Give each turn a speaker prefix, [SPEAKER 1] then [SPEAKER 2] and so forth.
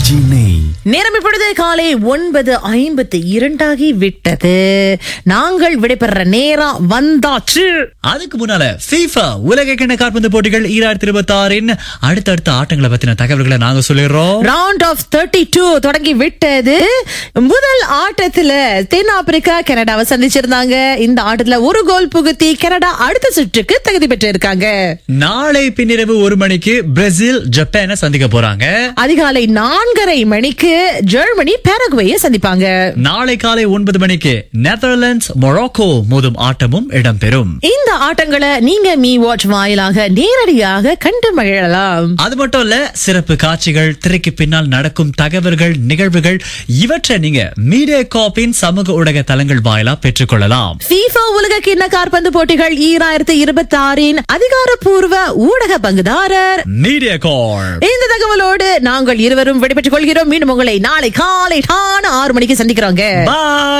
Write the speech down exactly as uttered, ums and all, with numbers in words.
[SPEAKER 1] நேரம் இப்பொழுது காலை ஒன்பது ஐம்பத்து இரண்டாகி விட்டது. நாங்கள் விடைபெற நேரம் வந்தாச்சு.
[SPEAKER 2] அதுக்கு முன்னால FIFA உலக கிண்ண கால்பந்து போட்டிகள் ஈராயிரத்தி இருபத்தி ஆறின் அடுத்தடுத்த ஆட்டங்களை பத்தின தகவல்களை நாங்க சொல்லிடுறோம்.
[SPEAKER 1] ரவுண்ட் ஆஃப் முப்பத்தி இரண்டு தொடங்கி விட்டது. முதல் ஆட்டத்துல தென்னாப்பிரிக்கா கனடாவை சந்திச்சிருந்தாங்க. இந்த ஆட்டத்துல ஒரு கோல் புகுத்தி கனடா அடுத்த சுற்றுக்கு தகுதி பெற்று இருக்காங்க.
[SPEAKER 2] நாளை பின்னிரவு ஒரு மணிக்கு பிரேசில் ஜப்பானை சந்திக்க போறாங்க.
[SPEAKER 1] அதிகாலை நான்கரை மணிக்கு ஜெர்மனி பாராகுவேயை சந்திப்பாங்க.
[SPEAKER 2] நாளை காலை ஒன்பது மணிக்கு நெதர்லாந்து மொராக்கோ மோதும் ஆட்டமும் இடம்பெறும்.
[SPEAKER 1] இந்த ஆட்டங்களை நீங்க மீ வாட்ச் வாயிலாக நேரடியாக கண்டு மகிழலாம்.
[SPEAKER 2] அது மட்டும் இல்ல, சிறப்பு காட்சிகள், திரைக்கு பின்னால் நடக்கும் தகவல்கள், நிகழ்வுகள் இவற்றை நீங்க மீடியா காப்பின் சமூக ஊடக தளங்கள் வாயிலா பெற்றுக் கொள்ளலாம்.
[SPEAKER 1] FIFA உலக கிண்ண கால்பந்து போட்டிகள் ஈராயிரத்தி இருபத்தி ஆறின் அதிகாரப்பூர்வ ஊடக பங்குதாரர்
[SPEAKER 2] மீடியா கார்ப்.
[SPEAKER 1] இந்த தகவலோடு நாங்கள் இருவரும் விடைபெற்றுக் கொள்கிறோம். மீண்டும் உங்களை நாளை காலை ஆறு மணிக்கு சந்திக்கிறோங்க.
[SPEAKER 2] பாய்.